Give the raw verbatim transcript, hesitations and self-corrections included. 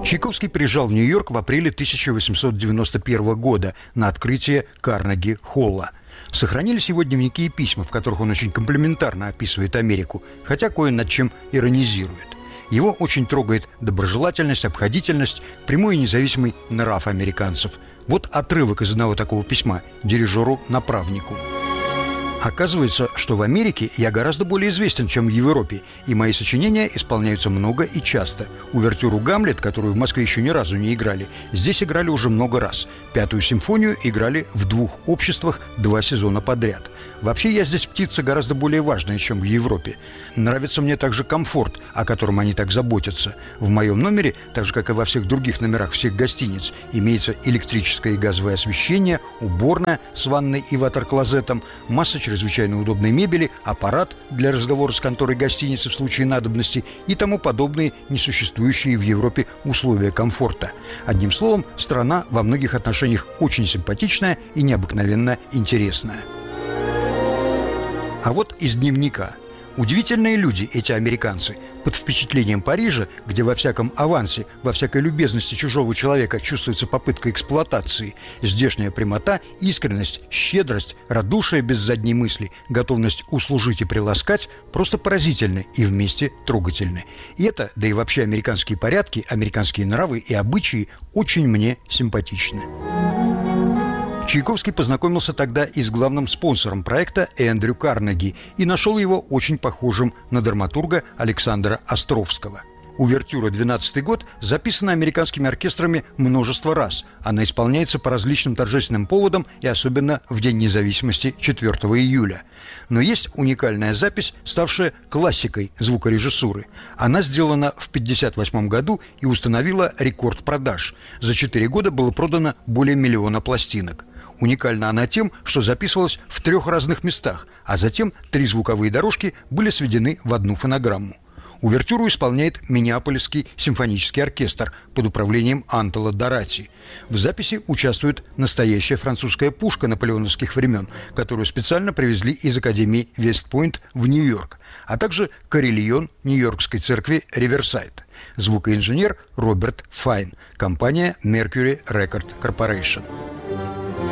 Чайковский приезжал в Нью-Йорк в апреле тысяча восемьсот девяносто первого года на открытие Карнеги-холла. Сохранились его дневники и письма, в которых он очень комплиментарно описывает Америку, хотя кое над чем иронизирует. Его очень трогает доброжелательность, обходительность, прямой и независимый нрав американцев. Вот отрывок из одного такого письма дирижеру-направнику. Оказывается, что в Америке я гораздо более известен, чем в Европе, и мои сочинения исполняются много и часто. Увертюру «Гамлет», которую в Москве еще ни разу не играли, здесь играли уже много раз. Пятую симфонию играли в двух обществах два сезона подряд. Вообще я здесь птица гораздо более важная, чем в Европе. Нравится мне также комфорт, о котором они так заботятся. В моем номере, так же как и во всех других номерах всех гостиниц, имеется электрическое и газовое освещение, уборная с ванной и ватер-клозетом, масса чрезвычайно удобной мебели, аппарат для разговора с конторой гостиницы в случае надобности и тому подобные несуществующие в Европе условия комфорта. Одним словом, страна во многих отношениях очень симпатичная и необыкновенно интересная. А вот из дневника. Удивительные люди эти американцы. Под впечатлением Парижа, где во всяком авансе, во всякой любезности чужого человека чувствуется попытка эксплуатации, здешняя прямота, искренность, щедрость, радушие без задней мысли, готовность услужить и приласкать просто поразительны и вместе трогательны. И это, да и вообще американские порядки, американские нравы и обычаи очень мне симпатичны. Чайковский познакомился тогда и с главным спонсором проекта Эндрю Карнеги и нашел его очень похожим на драматурга Александра Островского. Увертюра «двенадцатый год» записана американскими оркестрами множество раз. Она исполняется по различным торжественным поводам и особенно в День независимости четвёртого июля. Но есть уникальная запись, ставшая классикой звукорежиссуры. Она сделана в пятьдесят восьмом году и установила рекорд продаж. За четыре года было продано более миллиона пластинок. Уникальна она тем, что записывалась в трех разных местах, а затем три звуковые дорожки были сведены в одну фонограмму. Увертюру исполняет Миннеаполисский симфонический оркестр под управлением Антола Дорати. В записи участвует настоящая французская пушка наполеоновских времен, которую специально привезли из Академии Вест-Пойнт в Нью-Йорк, а также карильон Нью-Йоркской церкви Риверсайд. Звукоинженер Роберт Файн, компания Mercury Record Corporation.